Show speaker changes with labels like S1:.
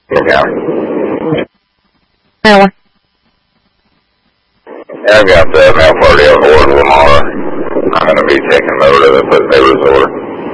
S1: County.
S2: Maryland.
S1: I've got the mail party on board in Lamar. I'm going to be taking note of it, but they was ordered.